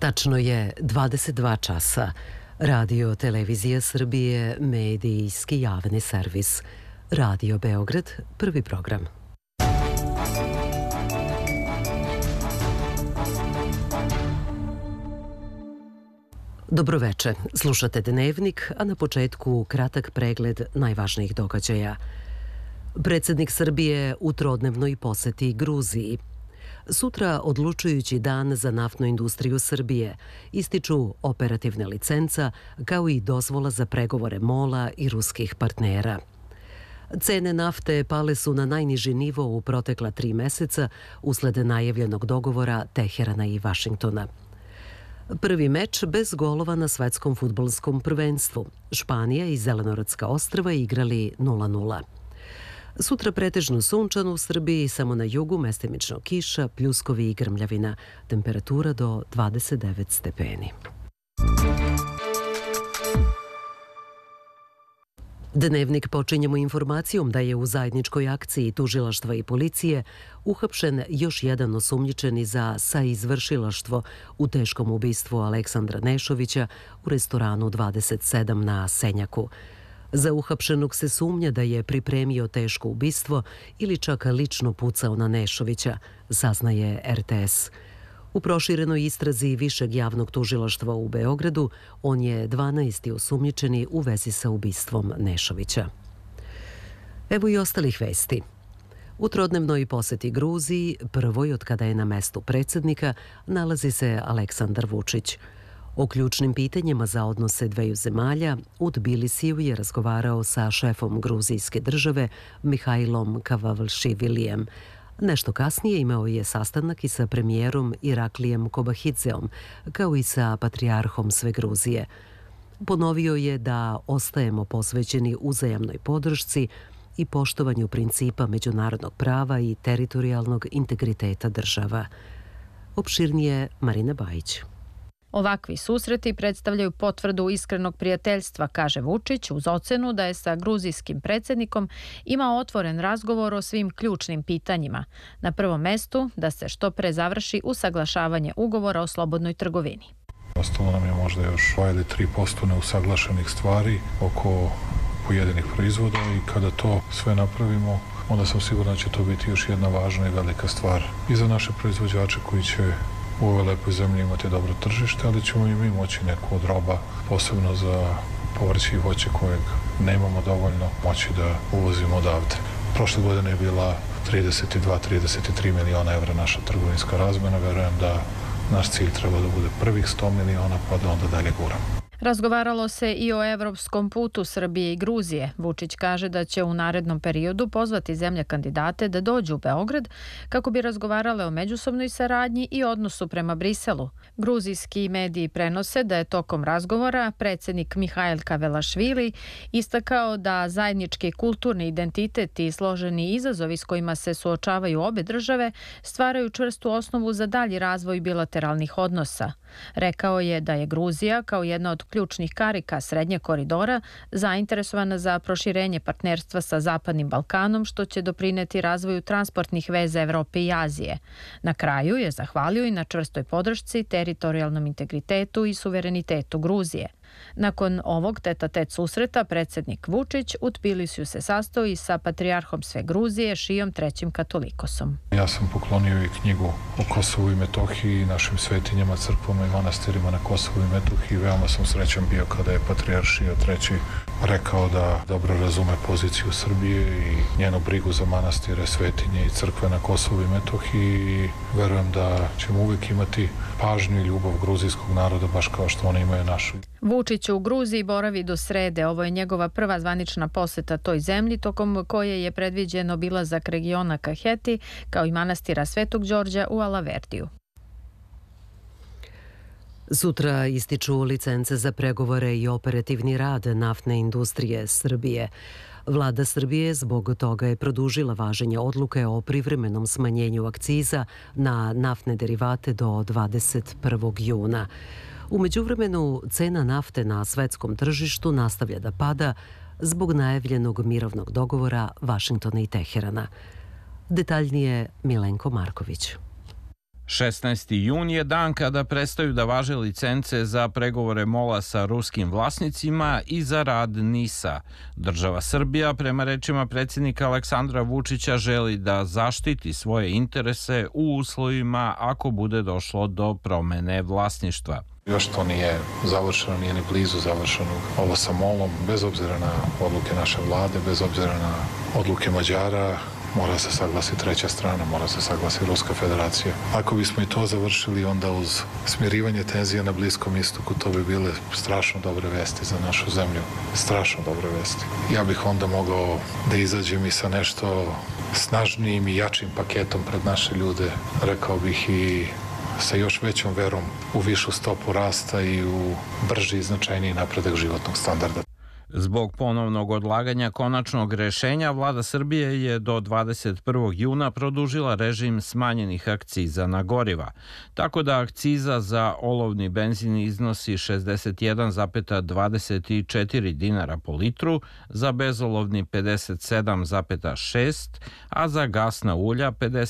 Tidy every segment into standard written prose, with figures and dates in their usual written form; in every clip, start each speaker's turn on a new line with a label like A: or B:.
A: Tačno je 22 časa. Radio Televizija Srbije, medijski javni servis. Radio Beograd, prvi program. Dobroveče, slušate Dnevnik, a na početku kratak pregled najvažnijih događaja. Predsjednik Srbije u trodnevnoj poseti Gruziji. Sutra odlučujući dan za naftnu industriju Srbije, ističu operativne licenca kao i dozvola za pregovore MOL-a i ruskih partnera. Cene nafte pale su na najniži nivo u protekla 3 meseca usled najavljenog dogovora Teherana i Vašingtona. Prvi meč bez golova na svetskom fudbalskom prvenstvu. Španija i Zelenorodska ostrva igrali 0:0. Sutra pretežno sunčano u Srbiji, samo na jugu mestimično kiša, pljuskovi i grmljavina. Temperatura do 29 stepeni. Dnevnik počinjemo informacijom da je u zajedničkoj akciji tužilaštva i policije uhapšen još jedan osumnjičeni za saizvršilaštvo u teškom ubistvu Aleksandra Nešovića u restoranu 27 na Senjaku. Za uhapšenog se sumnja da je pripremio teško ubistvo ili čak lično pucao na Nešovića, saznaje RTS. U proširenoj istrazi Višeg javnog tužilaštva u Beogradu on je 12. osumnjičeni u vezi sa ubistvom Nešovića. Evo i ostalih vesti. U trodnevnoj poseti Gruziji, prvoj od kada je na mestu predsjednika, nalazi se Aleksandar Vučić. O ključnim pitanjima za odnose dveju zemalja u Tbilisiju je razgovarao sa šefom gruzijske države Mihajlom Kavavalšivilijem. Nešto kasnije imao je sastanak i sa premijerom Iraklijem Kobahidzeom, kao i sa patrijarhom sve Gruzije. Ponovio je da ostajemo posvećeni uzajamnoj podršci i poštovanju principa međunarodnog prava i teritorijalnog integriteta država. Opširnije Marina Bajić.
B: Ovakvi susreti predstavljaju potvrdu iskrenog prijateljstva, kaže Vučić, uz ocenu da je sa gruzijskim predsjednikom imao otvoren razgovor o svim ključnim pitanjima. Na prvom mestu da se što pre završi usaglašavanje ugovora o slobodnoj trgovini.
C: Ostalo nam je možda još 2 ili 3% neusaglašenih stvari oko pojedinih proizvoda i kada to sve napravimo, onda sam siguran da će to biti još jedna važna i velika stvar i za naše proizvođače koji će u ovoj lepoj zemlji imati dobro tržište, ali ćemo i mi moći neku od roba, posebno za povrće i voće kojeg nemamo dovoljno, moći da uvozimo odavde. Prošle godine je bila 32-33 miliona evra naša trgovinska razmena. Verujem da naš cilj treba da bude prvih 100 miliona, pa da onda dalje guramo.
B: Razgovaralo se i o evropskom putu Srbije i Gruzije. Vučić kaže da će u narednom periodu pozvati zemlje kandidate da dođu u Beograd kako bi razgovarale o međusobnoj saradnji i odnosu prema Briselu. Gruzijski mediji prenose da je tokom razgovora predsjednik Mihajl Kavelašvili istakao da zajednički kulturni identitet i složeni izazovi s kojima se suočavaju obe države stvaraju čvrstu osnovu za dalji razvoj bilateralnih odnosa. Rekao je da je Gruzija, kao jedna od ključnih karika Srednjeg koridora, zainteresovana za proširenje partnerstva sa Zapadnim Balkanom, što će doprineti razvoju transportnih veza Evrope i Azije. Na kraju je zahvalio i na čvrstoj podršci, teritorijalnom integritetu i suverenitetu Gruzije. Nakon ovog tete-a-tete susreta, predsjednik Vučić u Tbilisiju se sastao i sa patrijarhom sve Gruzije, Šijom III. Katolikosom.
C: Ja sam poklonio i knjigu o Kosovu i Metohiji i našim svetinjama, crkvama i manastirima na Kosovu i Metohiji. Veoma sam srećan bio kada je patrijarh Šija III. Rekao da dobro razume poziciju Srbije i njenu brigu za manastire, svetinje i crkve na Kosovu i Metohiji i verujem da ćemo uvijek imati pažnju i ljubav gruzijskog naroda baš kao što oni imaju našu.
B: Vučić u Gruziji boravi do srede. Ovo je njegova prva zvanična poseta toj zemlji, tokom koje je predviđen obilazak regiona Kaheti, kao i manastira Svetog Đorđa u Alaverdiju.
A: Sutra ističu licence za pregovore i operativni rad naftne industrije Srbije. Vlada Srbije zbog toga je produžila važenje odluke o privremenom smanjenju akciza na naftne derivate do 21. juna. U međuvremenu cena nafte na svetskom tržištu nastavlja da pada zbog najavljenog mirovnog dogovora Vašingtona i Teherana. Detaljnije Milenko Marković.
D: 16. jun je dan kada prestaju da važe licence za pregovore MOL-a sa ruskim vlasnicima i za rad NIS-a. Država Srbija, prema rečima predsjednika Aleksandra Vučića, želi da zaštiti svoje interese u uslovima ako bude došlo do promene vlasništva.
C: Još to nije završeno, nije ni blizu završeno ovo sa MOL-om, bez obzira na odluke naše vlade, bez obzira na odluke Mađara. Mora se saglasi treća strana, mora se saglasi Ruska federacija. Ako bismo i to završili, onda uz smirivanje tenzija na Bliskom istoku, to bi bile strašno dobre vesti za našu zemlju. Strašno dobre vesti. Ja bih onda mogao da izađem i sa nešto snažnijim i jačim paketom pred naše ljude, rekao bih i sa još većom verom u višu stopu rasta i u brži i značajniji napredak životnog standarda.
D: Zbog ponovnog odlaganja konačnog rešenja, vlada Srbije je do 21. juna produžila režim smanjenih akciza na goriva, tako da akciza za olovni benzin iznosi 61,24 dinara po litru, za bezolovni 57,6, a za gasna ulja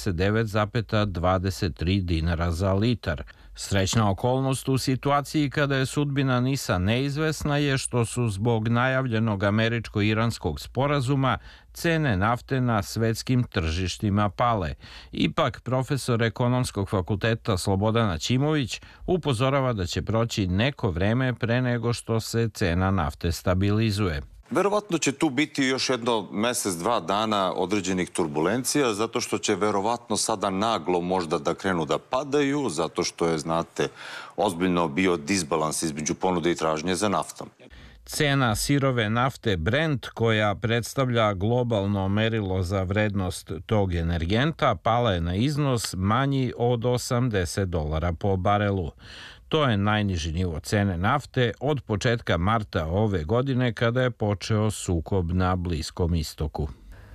D: 59,23 dinara za litar. Srećna okolnost u situaciji kada je sudbina NIS-a neizvesna je što su zbog najavljenog američko-iranskog sporazuma cene nafte na svetskim tržištima pale. Ipak, profesor Ekonomskog fakulteta Slobodan Aćimović upozorava da će proći neko vreme pre nego što se cena nafte stabilizuje.
E: Verovatno će tu biti još jedno mesec, 2 dana određenih turbulencija, zato što će verovatno sada naglo možda da krenu da padaju, zato što je, znate, ozbiljno bio disbalans između ponude i tražnje za naftom.
D: Cena sirove nafte Brent, koja predstavlja globalno merilo za vrednost tog energenta, pala je na iznos manji od $80 po barelu. To je najniži nivo cene nafte od početka marta ove godine, kada je počeo sukob na Bliskom istoku.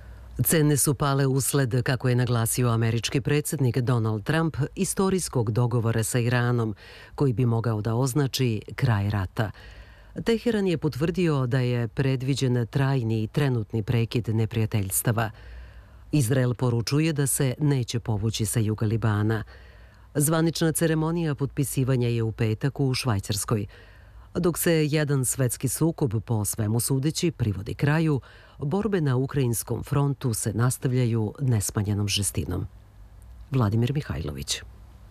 A: Cene su pale usled, kako je naglasio američki predsjednik Donald Trump, istorijskog dogovora sa Iranom, koji bi mogao da označi kraj rata. Teheran je potvrdio da je predviđen trajni i trenutni prekid neprijateljstava. Izrael poručuje da se neće povući sa juga Libana. Zvanična ceremonija potpisivanja je u petak u Švajcarskoj. Dok se jedan svetski sukob, po svemu sudeći, privodi kraju, borbe na ukrajinskom frontu se nastavljaju nesmanjenom žestinom. Vladimir Mihajlović.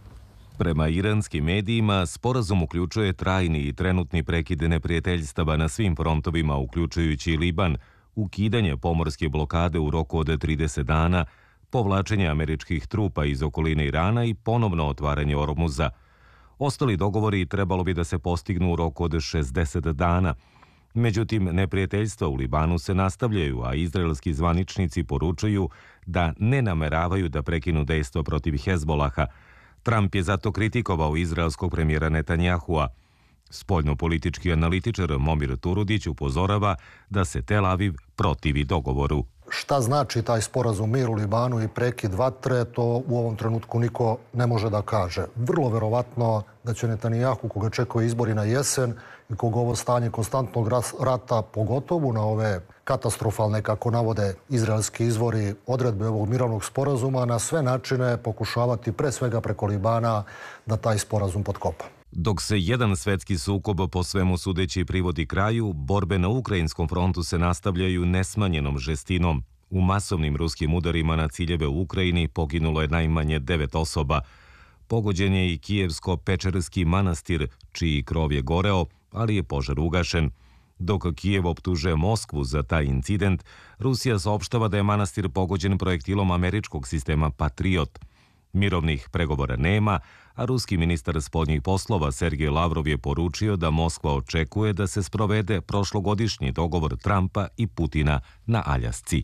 F: Prema iranskim medijima, sporazum uključuje trajni i trenutni prekid neprijateljstava na svim frontovima, uključujući Liban, ukidanje pomorske blokade u roku od 30 dana, povlačenje američkih trupa iz okoline Irana i ponovno otvaranje Ormuza. Ostali dogovori trebalo bi da se postignu u roku od 60 dana. Međutim, neprijateljstva u Libanu se nastavljaju, a izraelski zvaničnici poručuju da ne nameravaju da prekinu dejstvo protiv Hezbolaha. Trump je zato kritikovao izraelskog premijera Netanjahua. Spoljnopolitički analitičar Momir Turudić upozorava da se Tel Aviv protivi dogovoru.
G: Šta znači taj sporazum mir u Libanu i prekid vatre, to u ovom trenutku niko ne može da kaže. Vrlo verovatno da će Netanjahu, koga čekaju izbori na jesen i koga ovo stanje konstantnog rata, pogotovo na ove katastrofalne, kako navode izraelski izvori, odredbe ovog mirovnog sporazuma, na sve načine pokušavati, pre svega preko Libana, da taj sporazum potkopa.
F: Dok se jedan svetski sukob po svemu sudeći privodi kraju, borbe na ukrajinskom frontu se nastavljaju nesmanjenom žestinom. U masovnim ruskim udarima na ciljeve u Ukrajini poginulo je najmanje 9 osoba. Pogođen je i Kijevsko-Pečerski manastir, čiji krov je goreo, ali je požar ugašen. Dok Kijev optužuje Moskvu za taj incident, Rusija saopštava da je manastir pogođen projektilom američkog sistema Patriot. Mirovnih pregovora nema, a ruski ministar spoljnih poslova Sergej Lavrov je poručio da Moskva očekuje da se sprovede prošlogodišnji dogovor Trumpa i Putina na Aljasci.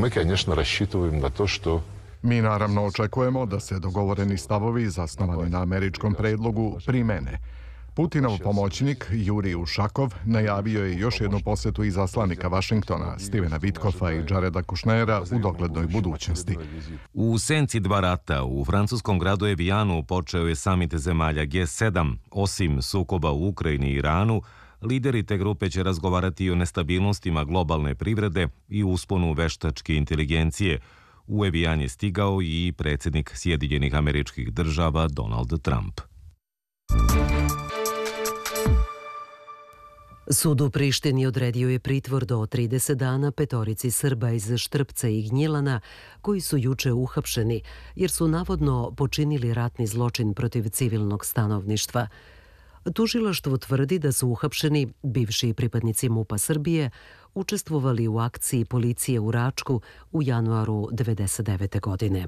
H: Mi naravno očekujemo da se dogovoreni stavovi zasnovani na američkom predlogu primene. Putinov pomoćnik Jurij Ušakov najavio je još jednu posetu izaslanika Vašingtona, Stevena Vitkoffa i Jareda Kušnera u doglednoj budućnosti.
F: U senci dva rata u francuskom gradu Evijanu počeo je samit zemalja G7. Osim sukoba u Ukrajini i Iranu, lideri te grupe će razgovarati i o nestabilnostima globalne privrede i usponu veštačke inteligencije. U Evijan je stigao i predsjednik Sjedinjenih Američkih Država Donald Trump.
A: Sud u Prištini odredio je pritvor do 30 dana petorici Srba iz Štrpca i Gnjilana koji su juče uhapšeni jer su navodno počinili ratni zločin protiv civilnog stanovništva. Tužilaštvo tvrdi da su uhapšeni bivši pripadnici MUP-a Srbije učestvovali u akciji policije u Račku u januaru 1999. godine.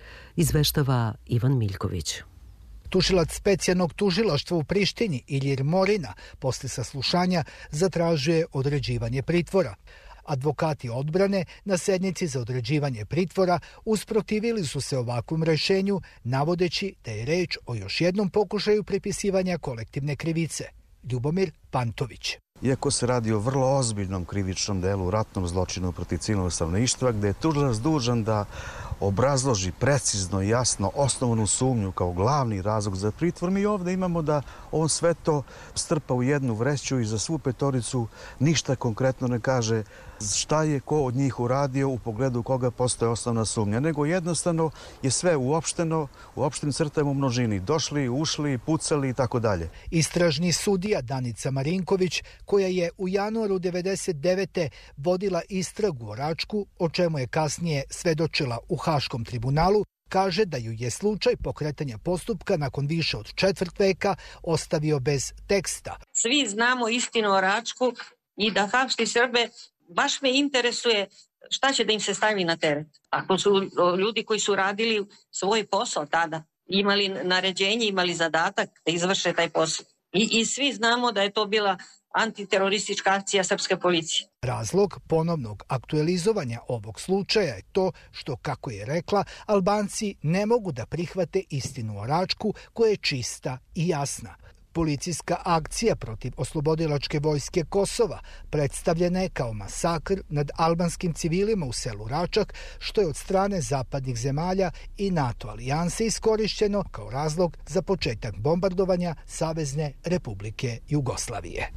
A: Izveštava Ivan Miljković.
I: Tužilac specijalnog tužilaštva u Prištini Ilir Morina posle saslušanja zatražuje određivanje pritvora. Advokati odbrane na sednici za određivanje pritvora usprotivili su se ovakvom rešenju, navodeći da je reč o još jednom pokušaju pripisivanja kolektivne krivice. Ljubomir Pantović.
J: Iako se radi o vrlo ozbiljnom krivičnom delu, ratnom zločinu protiv civilnog stanovništva, gde je tužilac dužan da obrazloži precizno i jasno osnovnu sumnju kao glavni razlog za pritvor, mi ovdje imamo da on sve to strpa u jednu vreću i za svu petoricu ništa konkretno ne kaže šta je ko od njih uradio u pogledu koga postoje osnovna sumnja, nego jednostavno je sve uopšteno, u opštim crtama u množini. Došli, ušli, pucali i tako dalje.
I: Istražni sudija Danica Marinković, koja je u januaru 1999. vodila istragu o Račku, o čemu je kasnije svedočila u Haškom tribunalu, kaže da ju je slučaj pokretanja postupka nakon više od četvrt veka ostavio bez teksta.
K: Svi znamo istinu o Račku i da hapsti Srbe baš me interesuje šta će da im se stavi na teret. Ako su ljudi koji su radili svoj posao tada, imali naređenje, imali zadatak da izvrše taj posao. I svi znamo da je to bila antiteroristička akcija srpske policije.
I: Razlog ponovnog aktualizovanja ovog slučaja je to što, kako je rekla, Albanci ne mogu da prihvate istinu o Račku koja je čista i jasna. Policijska akcija protiv oslobodilačke vojske Kosova predstavljena je kao masakr nad albanskim civilima u selu Račak, što je od strane zapadnih zemalja i NATO alijanse iskorišćeno kao razlog za početak bombardovanja Savezne Republike Jugoslavije.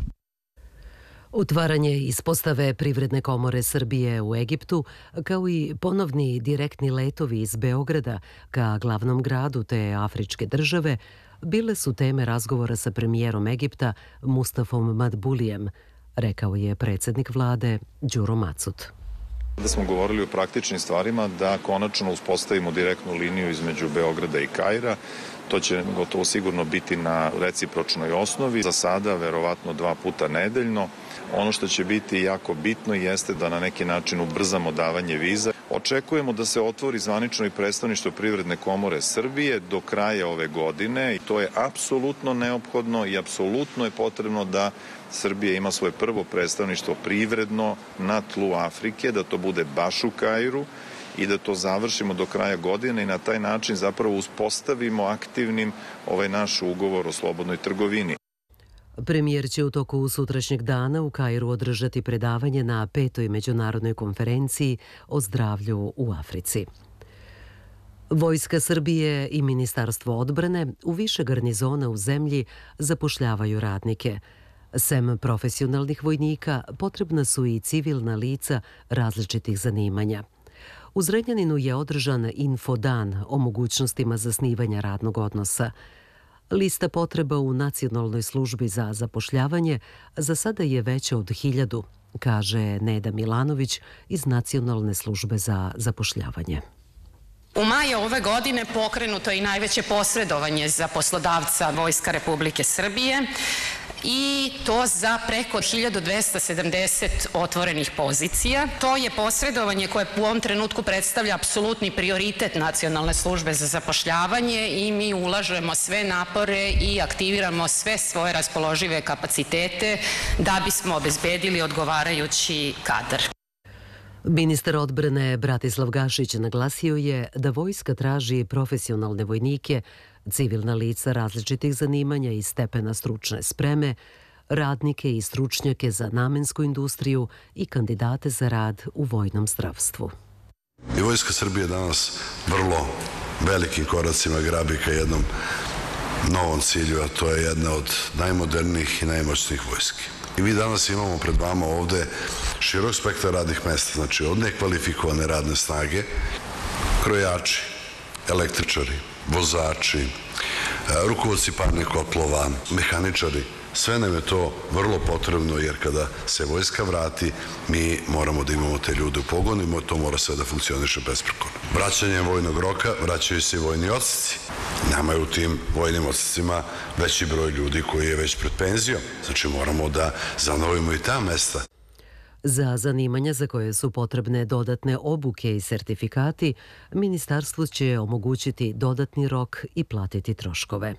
A: Otvaranje ispostave Privredne komore Srbije u Egiptu, kao i ponovni direktni letovi iz Beograda ka glavnom gradu te afričke države, bile su teme razgovora sa premijerom Egipta Mustafom Madbulijem, rekao je predsjednik vlade Đuro Macut.
L: Da smo govorili o praktičnim stvarima, da konačno uspostavimo direktnu liniju između Beograda i Kaira. To će gotovo sigurno biti na recipročnoj osnovi. Za sada, verovatno 2 puta nedeljno. Ono što će biti jako bitno jeste da na neki način ubrzamo davanje viza. Očekujemo da se otvori zvanično i predstavništvo Privredne komore Srbije do kraja ove godine i to je apsolutno neophodno i apsolutno je potrebno da Srbija ima svoje prvo predstavništvo privredno na tlu Afrike, da to bude baš u Kairu i da to završimo do kraja godine i na taj način zapravo uspostavimo aktivnim ovaj naš ugovor o slobodnoj trgovini.
A: Premijer će u toku sutrašnjeg dana u Kairu održati predavanje na 5. međunarodnoj konferenciji o zdravlju u Africi. Vojska Srbije i Ministarstvo odbrane u više garnizona u zemlji zapošljavaju radnike. Sem profesionalnih vojnika, potrebna su i civilna lica različitih zanimanja. U Zrenjaninu je održan infodan o mogućnostima zasnivanja radnog odnosa. Lista potreba u Nacionalnoj službi za zapošljavanje za sada je veća od 1000, kaže Neda Milanović iz Nacionalne službe za zapošljavanje.
M: U maju ove godine pokrenuto je i najveće posredovanje za poslodavca Vojska Republike Srbije i to za preko 1270 otvorenih pozicija. To je posredovanje koje u ovom trenutku predstavlja apsolutni prioritet Nacionalne službe za zapošljavanje i mi ulažemo sve napore i aktiviramo sve svoje raspoložive kapacitete da bismo obezbedili odgovarajući kadar.
A: Ministar odbrane Bratislav Gašić naglasio je da vojska traži profesionalne vojnike, civilna lica različitih zanimanja i stepena stručne spreme, radnike i stručnjake za namensku industriju i kandidate za rad u vojnom zdravstvu.
N: I Vojska Srbije danas vrlo velikim koracima grabi ka jednom novom cilju, a to je jedna od najmodernijih i najmoćnijih vojski. I mi danas imamo pred vama ovde širok spektar radnih mesta, znači od nekvalifikovane radne snage krojači, električari, vozači, rukovodci parnih kotlova, mehaničari. Sve nam je to vrlo potrebno jer kada se vojska vrati, mi moramo da imamo te ljude u pogonu i to mora sve da funkcioniše besprekorno. Vraćanjem vojnog roka vraćaju se i vojni odseci. Nama je u tim vojnim odsecima veći broj ljudi koji je već pred penzijom. Znači moramo da zanovimo i ta mesta.
A: Za zanimanja za koje su potrebne dodatne obuke i sertifikati, ministarstvo će omogućiti dodatni rok i platiti troškove.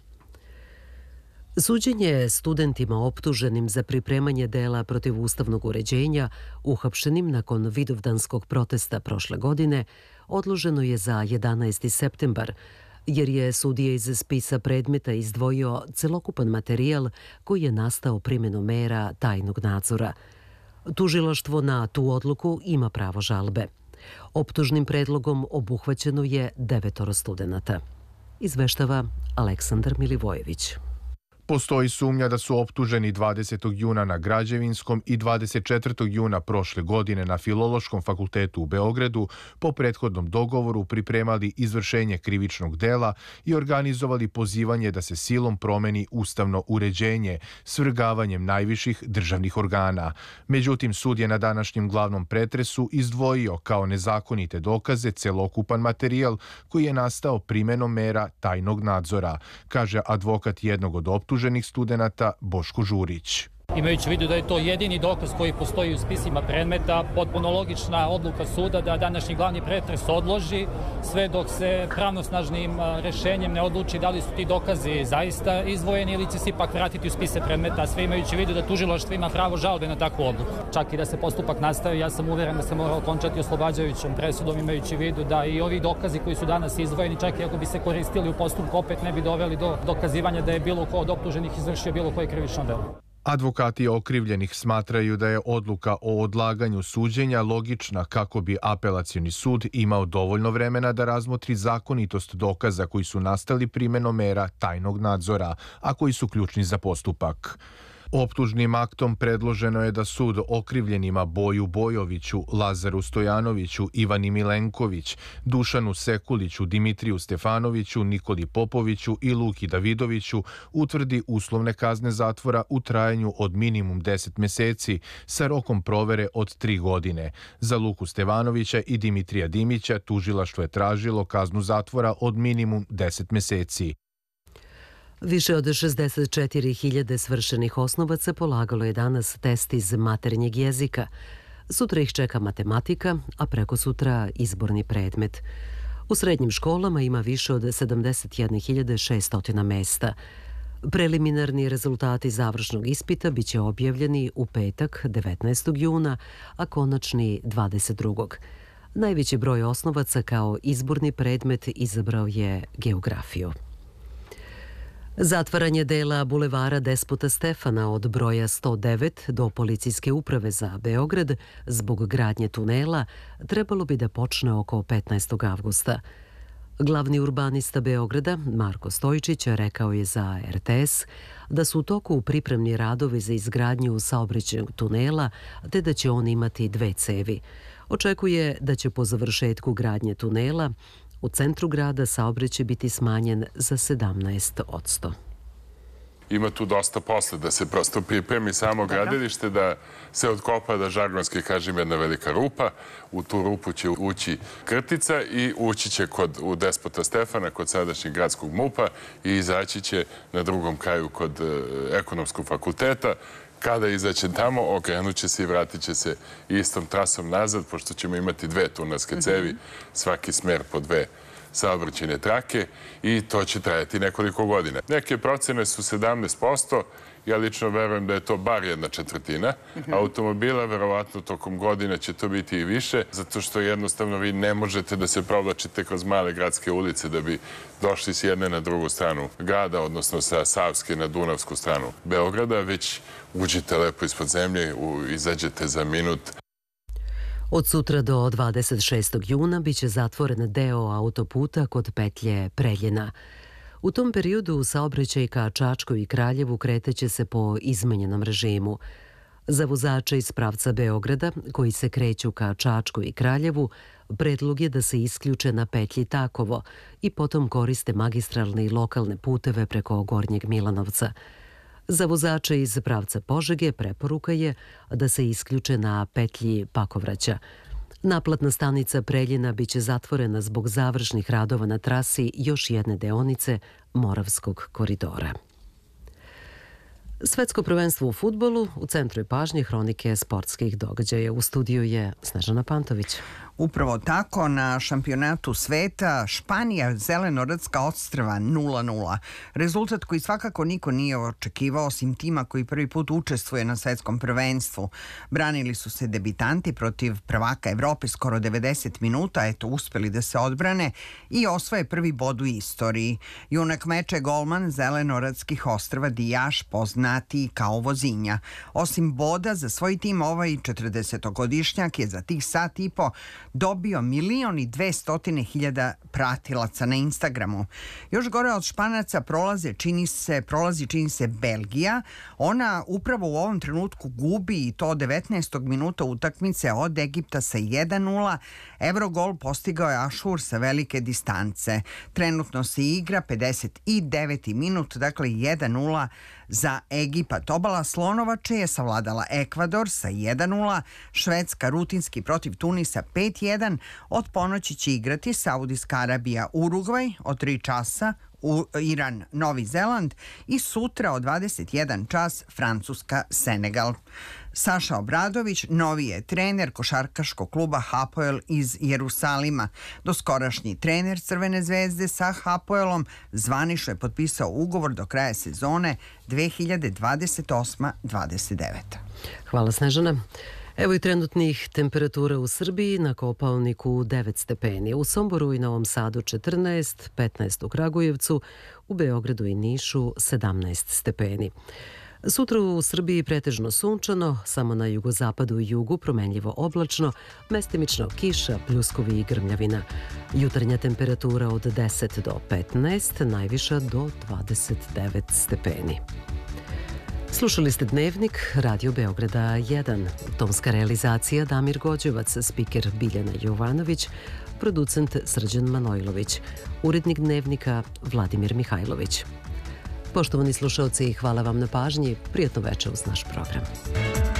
A: Suđenje studentima optuženim za pripremanje dela protiv ustavnog uređenja, uhapšenim nakon vidovdanskog protesta prošle godine, odloženo je za 11. septembar, jer je sudija iz spisa predmeta izdvojio celokupan materijal koji je nastao primjenom mera tajnog nadzora. Tužilaštvo na tu odluku ima pravo žalbe. Optužnim predlogom obuhvaćeno je 9 studenata. Izveštava Aleksandar Milivojević.
O: Postoji sumnja da su optuženi 20. juna na Građevinskom i 24. juna prošle godine na Filološkom fakultetu u Beogradu po prethodnom dogovoru pripremali izvršenje krivičnog dela i organizovali pozivanje da se silom promeni ustavno uređenje svrgavanjem najviših državnih organa. Međutim, sud je na današnjem glavnom pretresu izdvojio kao nezakonite dokaze celokupan materijal koji je nastao primenom mera tajnog nadzora, kaže advokat jednog od optuženih studenata Boško Žurić.
P: Imajući u vidu da je to jedini dokaz koji postoji u spisima predmeta, potpuno logična odluka suda da današnji glavni pretres odloži sve dok se pravnosnažnim rešenjem ne odluči da li su ti dokazi zaista izdvojeni ili će se ipak vratiti u spise predmeta, sve imajući u vidu da tužilaštvo ima pravo žalbe na takvu odluku. Čak i da se postupak nastavi, ja sam uveren da se mora okončati oslobađajućom presudom, imajući u vidu da i ovi dokazi koji su danas izdvojeni, čak i ako bi se koristili u postupku, opet ne bi doveli do dokazivanja da je bilo ko od optuženih izvršio bilo koje krivično delo.
O: Advokati okrivljenih smatraju da je odluka o odlaganju suđenja logična kako bi apelacioni sud imao dovoljno vremena da razmotri zakonitost dokaza koji su nastali primenom mera tajnog nadzora, a koji su ključni za postupak. Optužnim aktom predloženo je da sud okrivljenima Boju Bojoviću, Lazaru Stojanoviću, Ivani Milenković, Dušanu Sekuliću, Dimitriju Stefanoviću, Nikoli Popoviću i Luki Davidoviću utvrdi uslovne kazne zatvora u trajanju od minimum 10 meseci sa rokom provere od 3 godine. Za Luku Stevanovića i Dimitrija Dimića tužilaštvo je tražilo kaznu zatvora od minimum 10 meseci.
A: Više od 64.000 svršenih osnovaca polagalo je danas test iz maternjeg jezika. Sutra ih čeka matematika, a preko sutra izborni predmet. U srednjim školama ima više od 71.600 mesta. Preliminarni rezultati završnog ispita biće objavljeni u petak 19. juna, a konačni 22. Najveći broj osnovaca kao izborni predmet izabrao je geografiju. Zatvaranje dela bulevara Despota Stefana od broja 109 do policijske uprave za Beograd zbog gradnje tunela trebalo bi da počne oko 15. avgusta. Glavni urbanista Beograda, Marko Stojčić, rekao je za RTS da su u toku pripremni radovi za izgradnju saobraćajnog tunela te da će on imati 2 cevi. Očekuje da će po završetku gradnje tunela u centru grada saobraćaj biti smanjen za 17%.
Q: Ima tu dosta posla da se prosto pripremi samo gradilište, da se odkopa, da žargonski kažem, jedna velika rupa. U tu rupu će ući krtica i ući će u Despota Stefana, kod sadašnjeg gradskog MUP-a i izaći će na drugom kraju kod ekonomskog fakulteta. Kada izaće tamo, okrenut će se i vratit će se istom trasom nazad, pošto ćemo imati 2 tunelske cevi, svaki smer po 2 saobraćajne trake i to će trajati nekoliko godina. Neke procene su 17%, ja lično verujem da je to bar 1/4 automobila, verovatno tokom godine će to biti i više, zato što jednostavno vi ne možete da se provlačite kroz male gradske ulice da bi došli s jedne na drugu stranu grada, odnosno sa Savske na Dunavsku stranu Beograda, već uđete lepo ispod zemlje, izađete za minut.
A: Od sutra do 26. juna biće zatvoren deo autoputa kod petlje Preljina. U tom periodu saobraćaj ka Čačku i Kraljevu kreteće se po izmenjenom režimu. Za vozače iz pravca Beograda, koji se kreću ka Čačku i Kraljevu, predlog je da se isključe na petlji Takovo i potom koriste magistralne i lokalne puteve preko Gornjeg Milanovca. Za vozače iz pravca Požege preporuka je da se isključe na petlji Pakovraća. Naplatna stanica Preljina biće zatvorena zbog završnih radova na trasi još jedne deonice Moravskog koridora. Svetsko prvenstvo u fudbalu u centru je pažnje hronike sportskih događaja. U studiju je Snežana Pantović.
R: Upravo tako, na šampionatu sveta Španija Zelenorodska ostrva 0-0. Rezultat koji svakako niko nije očekivao osim tima koji prvi put učestvuje na svetskom prvenstvu. Branili su se debitanti protiv prvaka Evrope skoro 90 minuta, eto uspeli da se odbrane i osvoje prvi bod u istoriji. Junak meča je golman Zelenorodskih ostrva Dijaš, poznati kao Vozinja. Osim boda za svoj tim, ovaj 40-godišnjak je za tih sat i po dobio 1.200.000 pratilaca na Instagramu. Još gore od Španaca prolazi čini se Belgija. Ona upravo u ovom trenutku gubi i to 19. minuta utakmice od Egipta sa 1-0. Evrogol postigao je Ašur sa velike distance. Trenutno se igra 59. minut, dakle 1-0 za Egipat. Obala Slonovače je savladala Ekvador sa 1-0, Švedska rutinski protiv Tunisa 5-1, od ponoći će igrati Saudijska Arabija Urugvaj od 3 časa, Iran Novi Zeland i sutra od 21 čas Francuska Senegal. Saša Obradović novi je trener košarkaškog kluba Hapoel iz Jerusalima. Doskorašnji trener Crvene zvezde sa Hapoelom zvanično je potpisao ugovor do kraja sezone 2028-29.
A: Hvala Snežana. Evo i trenutnih temperatura u Srbiji, na Kopaoniku 9 stepeni, u Somboru i Novom Sadu 14, 15 u Kragujevcu, u Beogradu i Nišu 17 stepeni. Sutra u Srbiji pretežno sunčano, samo na jugozapadu i jugu promenljivo oblačno, mestimično kiša, pljuskovi i grmljavina. Jutarnja temperatura od 10 do 15, najviša do 29 stepeni. Slušali ste Dnevnik Radio Beograda 1. Tonska realizacija Damir Gođevac, spiker Biljana Jovanović, producent Srđan Manojlović, urednik Dnevnika Vladimir Mihajlović. Poštovani slušalci, hvala vam na pažnji. Prijatno večer uz naš program.